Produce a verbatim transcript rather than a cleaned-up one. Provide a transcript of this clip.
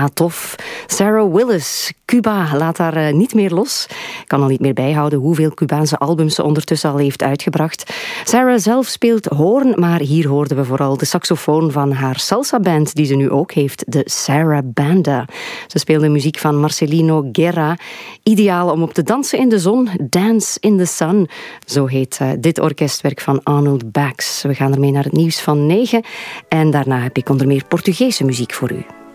Ja, tof. Sarah Willis, Cuba, laat haar uh, niet meer los. Ik kan al niet meer bijhouden hoeveel Cubaanse albums ze ondertussen al heeft uitgebracht. Sarah zelf speelt hoorn, maar hier hoorden we vooral de saxofoon van haar salsa-band, die ze nu ook heeft, de Sarah Banda. Ze speelde muziek van Marcelino Guerra. Ideaal om op te dansen in de zon. Dance in the Sun. Zo heet uh, dit orkestwerk van Arnold Bax. We gaan ermee naar het nieuws van negen. En daarna heb ik onder meer Portugese muziek voor u.